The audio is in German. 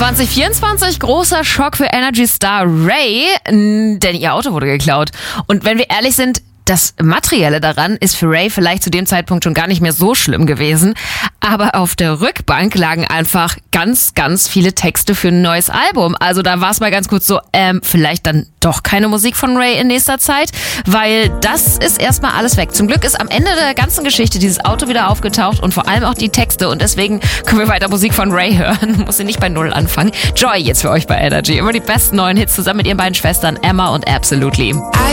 2024 großer Schock für Energy-Star Ray, denn ihr Auto wurde geklaut. Und wenn wir ehrlich sind, das Materielle daran ist für Ray vielleicht zu dem Zeitpunkt schon gar nicht mehr so schlimm gewesen. Aber auf der Rückbank lagen einfach ganz, ganz viele Texte für ein neues Album. Also da war es mal ganz kurz so, vielleicht dann doch keine Musik von Ray in nächster Zeit, weil das ist erstmal alles weg. Zum Glück ist am Ende der ganzen Geschichte dieses Auto wieder aufgetaucht und vor allem auch die Texte. Und deswegen können wir weiter Musik von Ray hören. Muss sie nicht bei Null anfangen. Joy jetzt für euch bei Energy. Immer die besten neuen Hits zusammen mit ihren beiden Schwestern Emma und Absolutely.